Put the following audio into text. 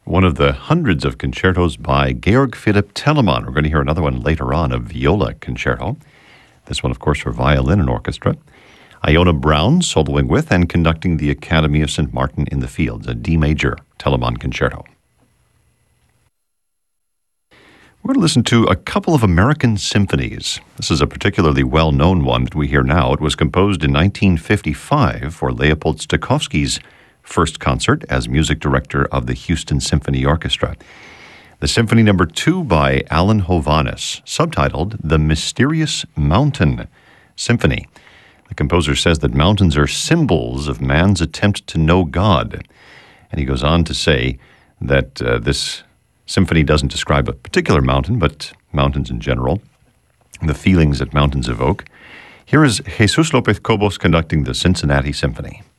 One of the hundreds of concertos by Georg Philipp Telemann. We're going to hear another one later on, a viola concerto. This one, of course, for violin and orchestra. Iona Brown soloing with and conducting the Academy of St. Martin in the Fields, a D major Telemann concerto. We're going to listen to a couple of American symphonies. This is a particularly well-known one that we hear now. It was composed in 1955 for Leopold Stokowski's first concert as music director of the Houston Symphony Orchestra. The Symphony No. 2 by Alan Hovhaness, subtitled The Mysterious Mountain Symphony. The composer says that mountains are symbols of man's attempt to know God. And he goes on to say that this symphony doesn't describe a particular mountain, but mountains in general, the feelings that mountains evoke. Here is Jesus Lopez Cobos conducting the Cincinnati Symphony.